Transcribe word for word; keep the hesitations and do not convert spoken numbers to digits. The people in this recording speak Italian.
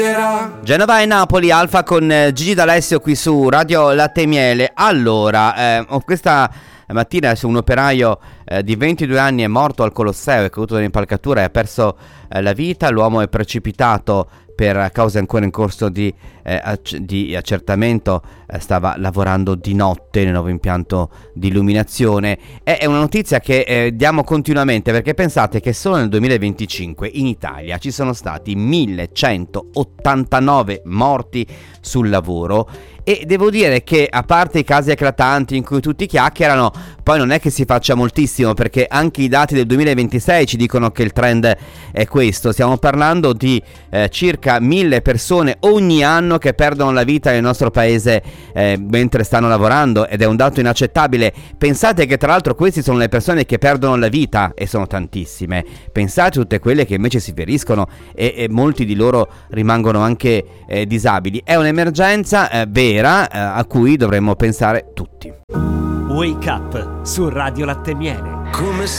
Genova e Napoli, Alfa con eh, Gigi D'Alessio qui su Radio Latte e Miele. Allora, eh, questa mattina un operaio eh, di ventidue anni è morto al Colosseo, è caduto dall'impalcatura e ha perso eh, la vita. L'uomo è precipitato per cause ancora in corso di, eh, ac- di accertamento, eh, stava lavorando di notte nel nuovo impianto di illuminazione. È, è una notizia che eh, diamo continuamente, perché pensate che solo nel duemilaventicinque in Italia ci sono stati millecentottantanove morti sul lavoro. E devo dire che, a parte i casi eclatanti in cui tutti chiacchierano, poi non è che si faccia moltissimo, perché anche i dati del duemilaventisei ci dicono che il trend è questo. Stiamo parlando di eh, circa mille persone ogni anno che perdono la vita nel nostro paese eh, mentre stanno lavorando, ed è un dato inaccettabile. Pensate che tra l'altro queste sono le persone che perdono la vita, e sono tantissime. Pensate a tutte quelle che invece si feriscono e, e molti di loro rimangono anche eh, disabili. È un'emergenza eh, vera a cui dovremmo pensare tutti. Wake Up su Radio Latte e Miele. Come